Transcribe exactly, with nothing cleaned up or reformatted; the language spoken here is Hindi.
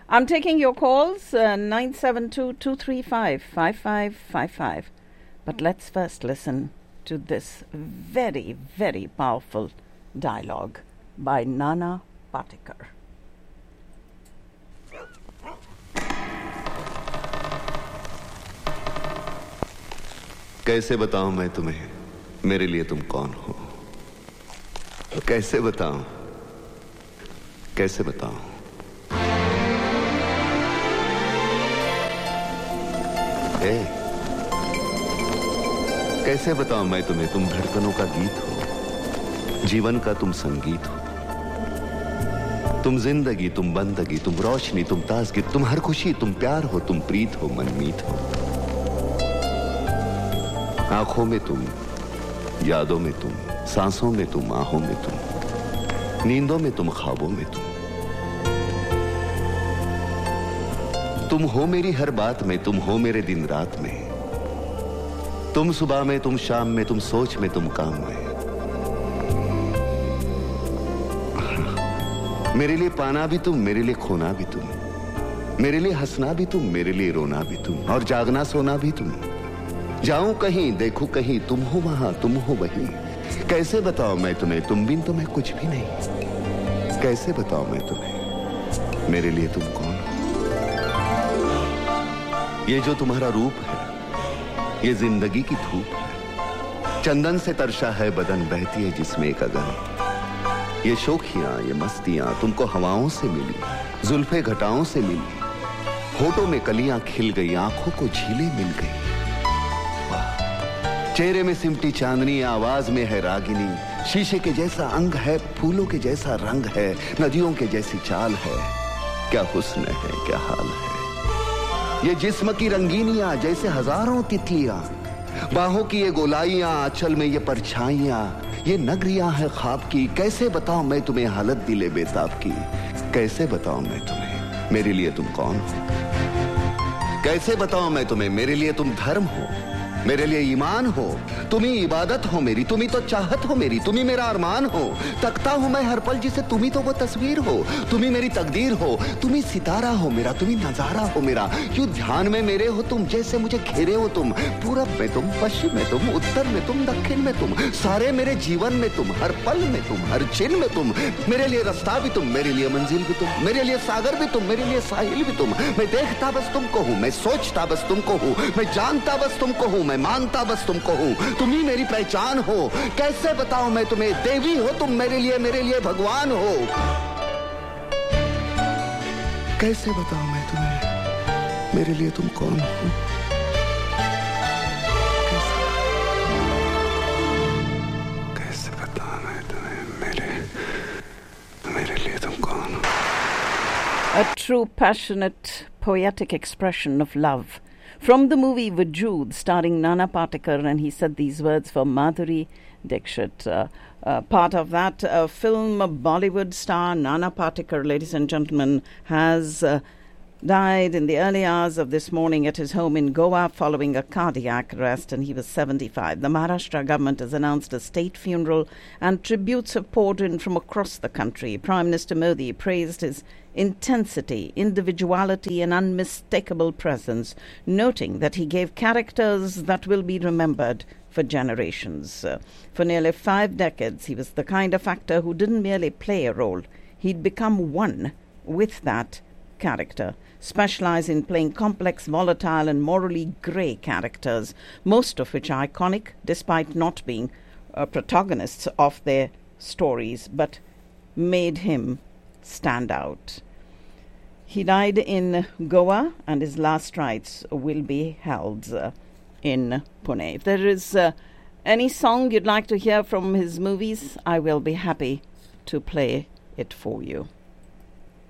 I'm taking your calls, uh, nine seven two, two three five, five five five five. But let's first listen to this very, very powerful dialogue by Nana Patekar. कैसे बताऊं मैं तुम्हें मेरे लिए तुम कौन हो? कैसे बताऊं कैसे बताऊं ए, कैसे बताऊं मैं तुम्हें? तुम धड़कनों का गीत हो, जीवन का तुम संगीत हो, तुम जिंदगी, तुम बंदगी, तुम रोशनी, तुम ताजगी, तुम हर खुशी, तुम प्यार हो, तुम प्रीत हो, मनमीत हो। आंखों में तुम, यादों में तुम, सांसों में तुम, आहों में तुम, नींदों में तुम, ख्वाबों में तुम। तुम हो मेरी हर बात में, तुम हो मेरे दिन रात में, तुम सुबह में, तुम शाम में, तुम सोच में, तुम काम में। मेरे लिए पाना भी तुम, मेरे लिए खोना भी तुम, मेरे लिए हंसना भी तुम, मेरे लिए रोना भी तुम, और जागना सोना भी तुम। जाऊं कहीं, देखूं कहीं, तुम हो वहां, तुम हो वहीं। कैसे बताओ मैं तुम्हें, तुम बिन तो मैं कुछ भी नहीं। कैसे बताओ मैं तुम्हें मेरे लिए तुम कौन हो? ये जो तुम्हारा रूप है, ये जिंदगी की धूप है, चंदन से तरशा है बदन, बहती है जिसमें एक अगन। ये शोखियां, ये मस्तियां तुमको हवाओं से मिली, जुल्फे घटाओं से मिली, होठों में कलियां खिल गई, आंखों को झीलें मिल गई। चेहरे में सिमटी चांदनी, आवाज में है रागिनी, शीशे के जैसा अंग है, फूलों के जैसा रंग है, नदियों के जैसी चाल है। क्या हुस्न है, क्या हाल है। ये जिस्म की रंगीनियां जैसे हजारों तितलियां, बाहों की ये गोलाइयां, आंचल में ये परछाइयां, ये नगरियां है ख्वाब की। कैसे बताऊं मैं तुम्हें हालत दिले बेताब की? कैसे बताऊं मैं तुम्हें मेरे लिए तुम कौन हो? कैसे बताऊं मैं तुम्हें मेरे लिए तुम धर्म हो, मेरे लिए ईमान हो, तुम ही इबादत हो मेरी, तुम ही तो चाहत हो मेरी, तुम ही मेरा अरमान हो। तकता हूं मैं हर पल जिसे, तुम ही तो वो तस्वीर हो, तुम ही मेरी तकदीर हो, तुम ही सितारा हो मेरा, तुम ही नजारा हो मेरा। यूं ध्यान में मेरे हो तुम, जैसे मुझे घेरे हो तुम। पूरब में तुम, पश्चिम में तुम, उत्तर में तुम, दक्षिण में तुम, सारे मेरे जीवन में तुम, हर पल में तुम, हर छिन में तुम। मेरे लिए रास्ता भी तुम, मेरे लिए मंजिल भी तुम, मेरे लिए सागर भी तुम, मेरे लिए साहिल भी तुम। मैं देखता बस तुमको हूँ, मैं सोचता बस तुमको हूँ, मैं जानता बस तुमको हूँ, मैं मानता बस तुमको हूँ। तुम ही मेरी पहचान हो। कैसे बताऊं मैं तुम्हें, देवी हो तुम मेरे लिए, मेरे लिए भगवान हो। कैसे बताऊं मैं तुम्हें मेरे लिए तुम कौन हो? कैसे बताऊं मैं तुम्हें मेरे मेरे लिए तुम कौन हो? A true, passionate, poetic expression of love. From the movie Vajood, starring Nana Patekar, and he said these words for Madhuri Dixit. Uh, uh, part of that uh, film, Bollywood star Nana Patekar, ladies and gentlemen, has uh, died in the early hours of this morning at his home in Goa following a cardiac arrest, and he was seventy-five. The Maharashtra government has announced a state funeral, and tributes have poured in from across the country. Prime Minister Modi praised his intensity, individuality and unmistakable presence, noting that he gave characters that will be remembered for generations. Uh, for nearly five decades, he was the kind of actor who didn't merely play a role. He'd become one with that character, specialize in playing complex, volatile and morally grey characters, most of which are iconic despite not being uh, protagonists of their stories, but made him stand out. He died in Goa, and his last rites will be held uh, in Pune. If there is uh, any song you'd like to hear from his movies, I will be happy to play it for you.